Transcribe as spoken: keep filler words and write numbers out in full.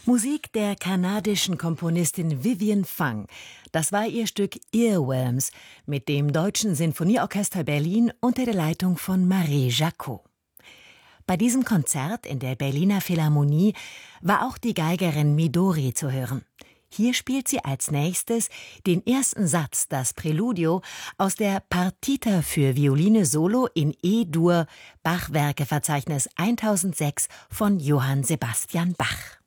Musik der kanadischen Komponistin Vivian Fang. Das war ihr Stück Earworms mit dem Deutschen Sinfonieorchester Berlin unter der Leitung von Marie Jacot. Bei diesem Konzert in der Berliner Philharmonie war auch die Geigerin Midori zu hören. Hier spielt sie als nächstes den ersten Satz, das Präludio, aus der Partita für Violine Solo in E-Dur, Bachwerkeverzeichnis tausendsechs von Johann Sebastian Bach.